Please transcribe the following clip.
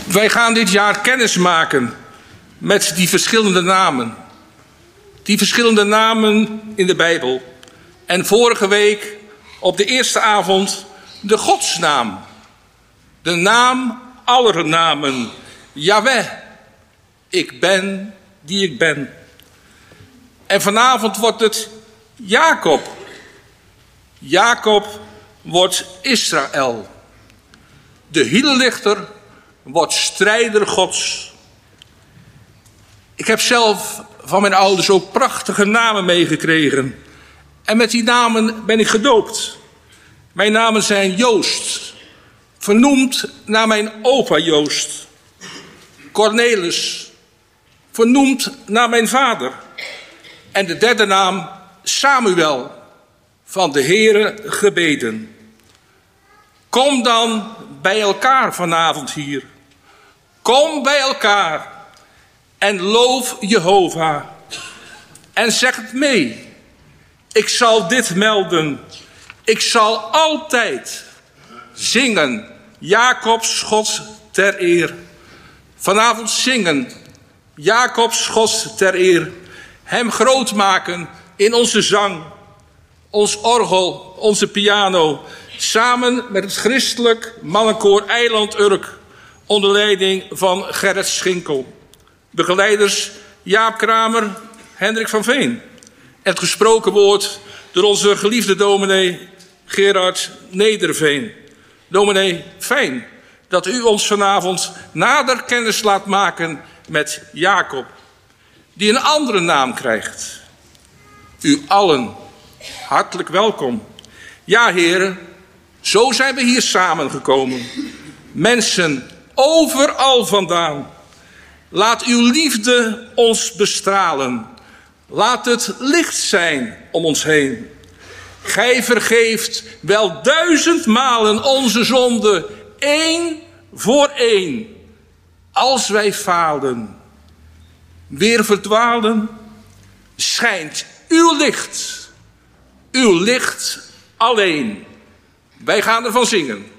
Wij gaan dit jaar kennis maken met die verschillende namen. Die verschillende namen in de Bijbel. En vorige week op de eerste avond de Godsnaam. De naam aller namen. Jahweh. Ik ben die ik ben. En vanavond wordt het Jacob. Jacob wordt Israël. De hielenlichter wordt strijder Gods. Ik heb zelf van mijn ouders ook prachtige namen meegekregen. En met die namen ben ik gedoopt. Mijn namen zijn Joost, vernoemd naar mijn opa Joost. Cornelis, vernoemd naar mijn vader. En de derde naam Samuel, van de Heere gebeden. Kom dan bij elkaar vanavond hier. Kom bij elkaar en loof Jehovah. En zeg het mee. Ik zal dit melden. Ik zal altijd zingen Jacobs God ter eer. Vanavond zingen Jacobs God ter eer. Hem groot maken in onze zang. Ons orgel, onze piano. Samen met het christelijk mannenkoor Eiland Urk. Onder leiding van Gerrit Schinkel. Begeleiders Jaap Kramer, Hendrik van Veen. En het gesproken woord door onze geliefde dominee Gerard Nederveen. Dominee, fijn dat u ons vanavond nader kennis laat maken met Jacob. Die een andere naam krijgt. U allen, hartelijk welkom. Ja, heren, zo zijn we hier samengekomen. Mensen overal vandaan. Laat uw liefde ons bestralen. Laat het licht zijn om ons heen. Gij vergeeft wel 1000 malen onze zonde, één voor één. Als wij falen, weer verdwalen, schijnt uw licht alleen. Wij gaan ervan zingen.